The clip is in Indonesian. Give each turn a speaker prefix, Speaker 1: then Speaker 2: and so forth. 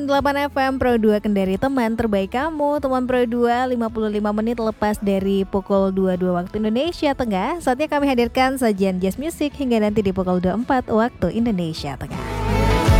Speaker 1: 8 FM Pro 2 Kendari, teman terbaik kamu. Teman Pro 2, 55 menit lepas dari pukul 22 waktu Indonesia Tengah. Saatnya kami hadirkan sajian jazz music hingga nanti di pukul 24 waktu Indonesia Tengah.